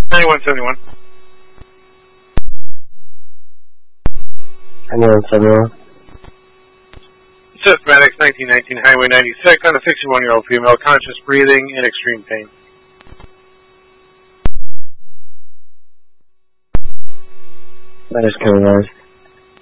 9171. 9171. Systematics 1919 Highway 96 on a 61-year-old female, conscious breathing in extreme pain. That is coming on.